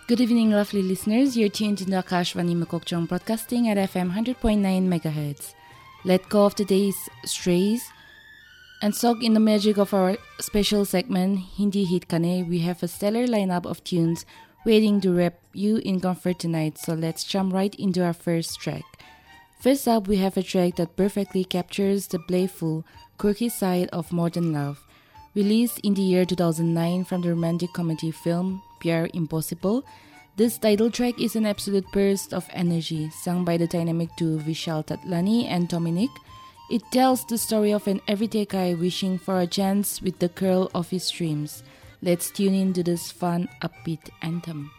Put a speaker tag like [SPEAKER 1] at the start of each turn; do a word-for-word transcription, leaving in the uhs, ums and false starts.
[SPEAKER 1] Good evening, lovely listeners. You're tuned into Akashvani Mokokchung broadcasting at F M one hundred point nine megahertz. Let go of the day's strays and soak in the magic of our special segment, Hindi Hit Kane. We have a stellar lineup of tunes waiting to wrap you in comfort tonight, so let's jump right into our first track. First up, we have a track that perfectly captures the playful, quirky side of modern love. Released in the year two thousand nine from the romantic comedy film Pyar Impossible, this title track is an absolute burst of energy, sung by the dynamic duo Vishal Tatlani and Dominic. It tells the story of an everyday guy wishing for a chance with the girl of his dreams. Let's tune in to this fun, upbeat anthem.